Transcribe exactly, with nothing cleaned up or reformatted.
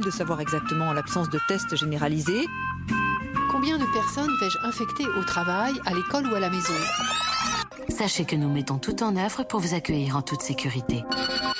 de savoir exactement en l'absence de tests généralisés. Combien de personnes vais-je infecter au travail, à l'école ou à la maison? Sachez que nous mettons tout en œuvre pour vous accueillir en toute sécurité.